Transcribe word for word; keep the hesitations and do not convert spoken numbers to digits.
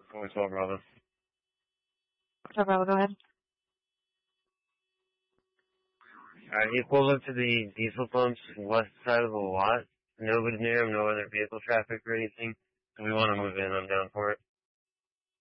Always well, brother. So, Bravo, go ahead. Alright, he pulled up to the diesel pumps west side of the lot. Nobody near him, no other vehicle traffic or anything. So we want to move in. I'm down for it.